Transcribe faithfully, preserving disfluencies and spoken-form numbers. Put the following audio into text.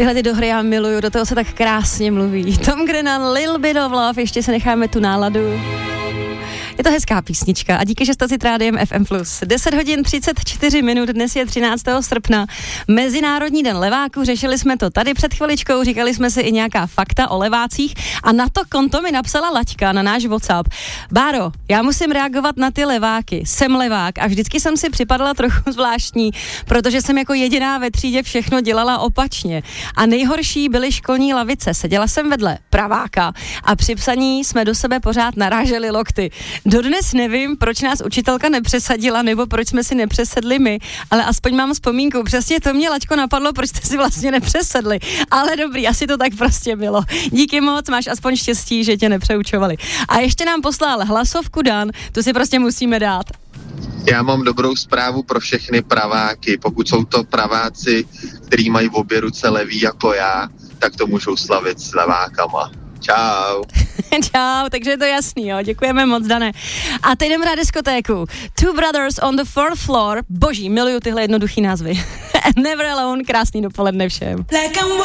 Tyhle ty dohry já miluju, do toho se tak krásně mluví. Tom Grennan, Lil Bit of Love, ještě se necháme tu náladu. Je to hezká písnička a díky, že jste si Rádiem F M plus. deset hodin třicet čtyři minut, dnes je třináctého srpna, Mezinárodní den leváků, řešili jsme to tady před chviličkou, říkali jsme si i nějaká fakta o levácích a na to konto mi napsala Laďka na náš WhatsApp. Báro, já musím reagovat na ty leváky, jsem levák a vždycky jsem si připadala trochu zvláštní, protože jsem jako jediná ve třídě všechno dělala opačně a nejhorší byly školní lavice, seděla jsem vedle praváka a při psaní jsme do sebe pořád naráželi lokty. Dodnes nevím, proč nás učitelka nepřesadila, nebo proč jsme si nepřesedli my, ale aspoň mám vzpomínku. Přesně to mě, Laďko, napadlo, proč jste si vlastně nepřesedli. Ale dobrý, asi to tak prostě bylo. Díky moc, máš aspoň štěstí, že tě nepřeučovali. A ještě nám poslal hlasovku Dan, to si prostě musíme dát. Já mám dobrou zprávu pro všechny praváky. Pokud jsou to praváci, kteří mají v obě ruce levý jako já, tak to můžou slavit s levákama. Čau. Čau, takže je to jasný, jo, děkujeme moc, Dane. A teď jdeme na diskotéku. Two Brothers on the Fourth Floor. Boží, miluju tyhle jednoduchý názvy. Never Alone, krásný dopoledne všem.